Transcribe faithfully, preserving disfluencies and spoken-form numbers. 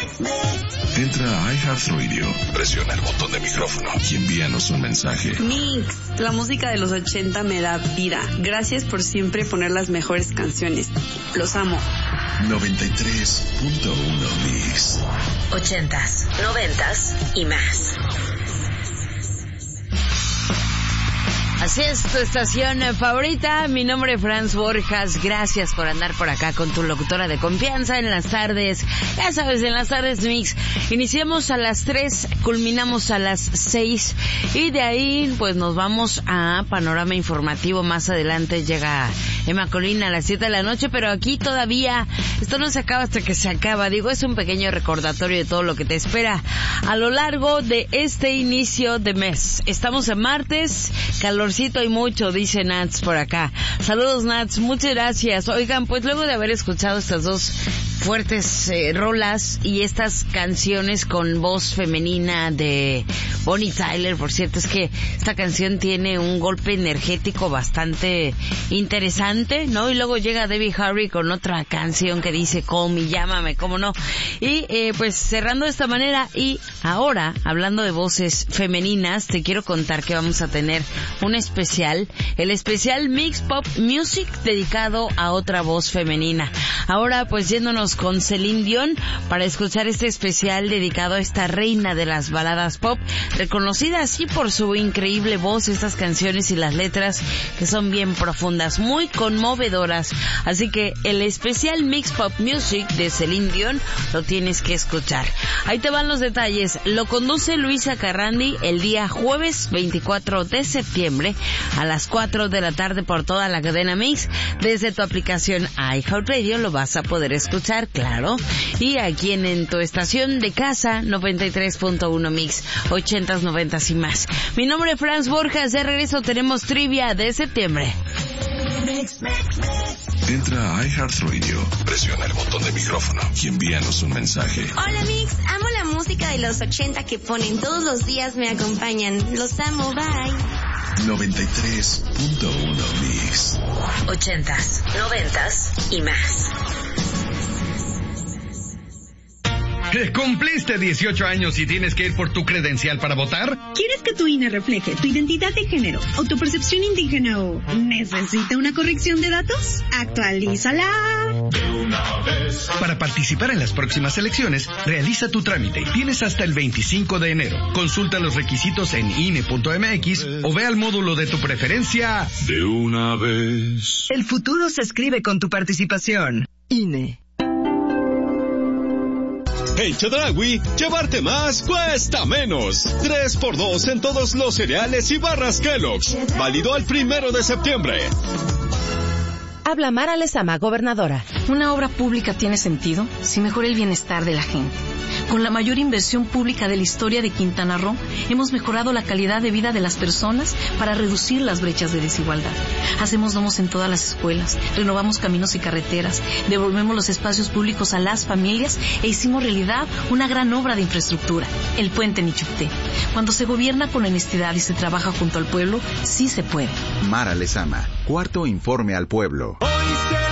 Entra a iHeartRadio, presiona el botón de micrófono y envíanos un mensaje. Mix, la música de los ochenta me da vida. Gracias por siempre poner las mejores canciones. Los amo. noventa y tres punto uno Mix. Ochentas, noventas y más. Así es, tu estación favorita. Mi nombre es Franz Borjas. Gracias por andar por acá con tu locutora de confianza en las tardes. Ya sabes, en las tardes Mix. Iniciamos a las tres, culminamos a las seis. Y de ahí, pues nos vamos a Panorama Informativo. Más adelante llega Emma Colina a las siete de la noche. Pero aquí todavía, esto no se acaba hasta que se acaba. Digo, es un pequeño recordatorio de todo lo que te espera a lo largo de este inicio de mes. Estamos en martes, calor y mucho, dice Nats por acá. Saludos, Nats, muchas gracias. Oigan, pues luego de haber escuchado estas dos fuertes eh, rolas y estas canciones con voz femenina de Bonnie Tyler, por cierto, es que esta canción tiene un golpe energético bastante interesante, ¿no? Y luego llega Debbie Harry con otra canción que dice Call Me, llámame, cómo no. Y eh, pues cerrando de esta manera, y ahora, hablando de voces femeninas, te quiero contar que vamos a tener un especial, el especial Mix Pop Music dedicado a otra voz femenina. Ahora pues yéndonos con Celine Dion para escuchar este especial dedicado a esta reina de las baladas pop, reconocida así por su increíble voz, estas canciones y las letras que son bien profundas, muy conmovedoras. Así que el especial Mix Pop Music de Celine Dion lo tienes que escuchar. Ahí te van los detalles. Lo conduce Luisa Carrandi el día jueves veinticuatro de septiembre a las cuatro de la tarde por toda la cadena Mix. Desde tu aplicación iHeartRadio lo vas a poder escuchar, claro. Y aquí en, en tu estación de casa, noventa y tres punto uno Mix, ochentas, noventas y más. Mi nombre es Franz Borjas. De regreso tenemos trivia de septiembre. Entra a iHeartRadio, presiona el botón de micrófono y envíanos un mensaje. Hola Mix, amo la música de los ochenta que ponen todos los días, me acompañan. Los amo, bye. noventa y tres punto uno Mix. Ochentas, noventas y más. ¿Cumpliste dieciocho años y tienes que ir por tu credencial para votar? ¿Quieres que tu I N E refleje tu identidad de género o tu percepción indígena o necesita una corrección de datos? ¡Actualízala! Para participar en las próximas elecciones, realiza tu trámite y tienes hasta el veinticinco de enero. Consulta los requisitos en I N E punto M X o ve al módulo de tu preferencia. De una vez. El futuro se escribe con tu participación. I N E. En Chedraui, llevarte más cuesta menos. tres por dos en todos los cereales y barras Kellogg's. Válido al primero de septiembre. Habla Mara Lezama, gobernadora. Una obra pública tiene sentido si mejora el bienestar de la gente. Con la mayor inversión pública de la historia de Quintana Roo, hemos mejorado la calidad de vida de las personas para reducir las brechas de desigualdad. Hacemos domos en todas las escuelas, renovamos caminos y carreteras, devolvemos los espacios públicos a las familias e hicimos realidad una gran obra de infraestructura, el puente Nichupté. Cuando se gobierna con honestidad y se trabaja junto al pueblo, sí se puede. Mara Lezama, cuarto informe al pueblo.